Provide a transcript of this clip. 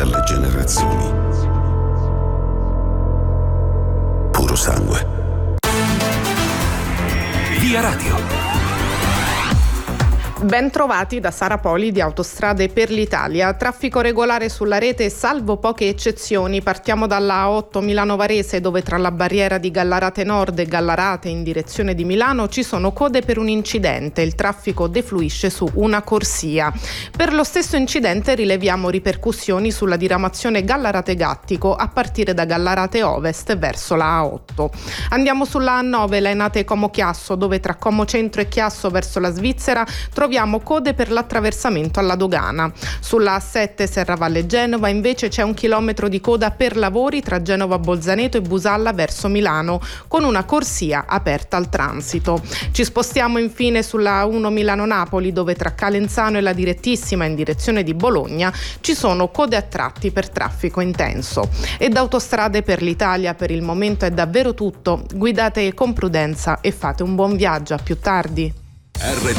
alle generazioni. Puro sangue. Via Radio. Ben trovati da Sara Poli di Autostrade per l'Italia. Traffico regolare sulla rete salvo poche eccezioni. Partiamo dalla A8 Milano-Varese, dove tra la barriera di Gallarate Nord e Gallarate in direzione di Milano ci sono code per un incidente. Il traffico defluisce su una corsia. Per lo stesso incidente rileviamo ripercussioni sulla diramazione Gallarate-Gattico a partire da Gallarate Ovest verso la A8. Andiamo sulla A9 Laenate Como-Chiasso, dove tra Como Centro e Chiasso verso la Svizzera troviamo code per l'attraversamento alla dogana. Sulla A7 Serravalle Genova invece c'è 1 chilometro di coda per lavori tra Genova Bolzaneto e Busalla verso Milano, con una corsia aperta al transito. Ci spostiamo infine sulla A1 Milano-Napoli, dove tra Calenzano e la Direttissima in direzione di Bologna ci sono code a tratti per traffico intenso. E da Autostrade per l'Italia per il momento è davvero tutto. Guidate con prudenza e fate un buon viaggio. A più tardi. RTL